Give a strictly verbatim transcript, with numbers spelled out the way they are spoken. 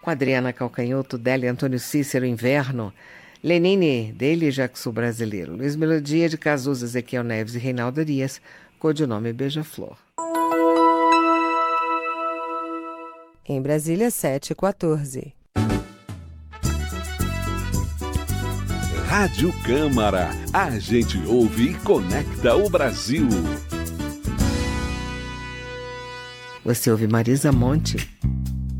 com Adriana Calcanhoto, Délia Antônio Cícero, Inverno, Lenine, dele, Jackson Brasileiro, Luiz Melodia, de Cazuza, Ezequiel Neves e Reinaldo Arias, codinome Beija-Flor. Em Brasília, sete e quatorze. Rádio Câmara, a gente ouve e conecta o Brasil. Você ouve Marisa Monte,